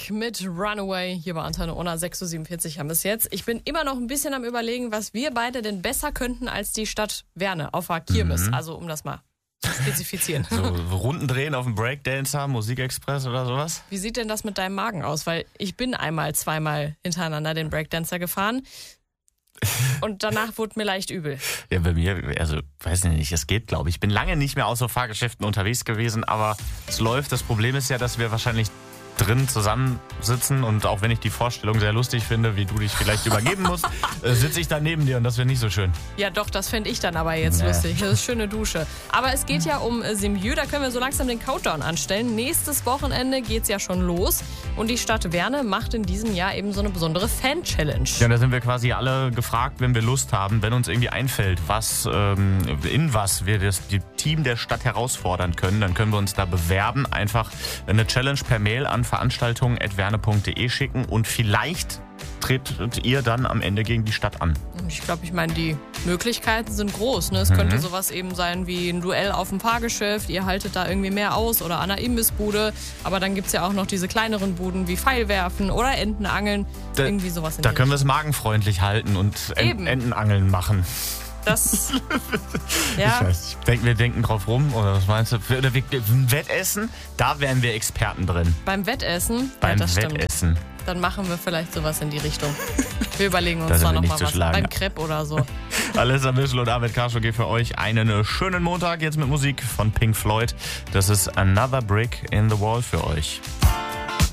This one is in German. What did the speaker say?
Break mit Runaway. Hier bei Antenne Unna 6.47 Uhr haben wir es jetzt. Ich bin immer noch ein bisschen am Überlegen, was wir beide denn besser könnten als die Stadt Werne auf der Kirmes. Also um das mal zu spezifizieren. So Runden drehen auf dem Breakdancer, Musikexpress oder sowas? Wie sieht denn das mit deinem Magen aus? Weil ich bin zweimal hintereinander den Breakdancer gefahren. Und danach wurde mir leicht übel. Ja, bei mir, also weiß nicht, es geht, glaube ich. Ich bin lange nicht mehr außer Fahrgeschäften unterwegs gewesen, aber es läuft. Das Problem ist ja, dass wir wahrscheinlich drin zusammensitzen und auch wenn ich die Vorstellung sehr lustig finde, wie du dich vielleicht übergeben musst, sitze ich da neben dir und das wäre nicht so schön. Ja doch, das fände ich dann aber jetzt lustig. Das ist schöne Dusche. Aber es geht ja um Simjö, da können wir so langsam den Countdown anstellen. Nächstes Wochenende geht's ja schon los und die Stadt Werne macht in diesem Jahr eben so eine besondere Fan-Challenge. Ja, da sind wir quasi alle gefragt, wenn wir Lust haben, wenn uns irgendwie einfällt, in was wir das Team der Stadt herausfordern können, dann können wir uns da bewerben. Einfach eine Challenge per Mail an veranstaltungen@werne.de schicken und vielleicht tretet ihr dann am Ende gegen die Stadt an. Ich glaube, die Möglichkeiten sind groß. Ne? Es könnte sowas eben sein wie ein Duell auf dem Fahrgeschäft. Ihr haltet da irgendwie mehr aus oder an einer Imbissbude. Aber dann gibt es ja auch noch diese kleineren Buden wie Pfeilwerfen oder Entenangeln. Irgendwie sowas in Da können wir es magenfreundlich halten und Entenangeln machen. Ja. Ich denke, wir denken drauf rum. Oder was meinst du? Oder Wettessen, da wären wir Experten drin. Beim Wettessen? Beim das Wettessen. Stimmt. Dann machen wir vielleicht sowas in die Richtung. Wir überlegen uns da nochmal was. Beim Crepe oder so. Alessa Mischel und Ahmed Khashoggi für euch einen schönen Montag jetzt mit Musik von Pink Floyd. Das ist Another Brick in the Wall für euch.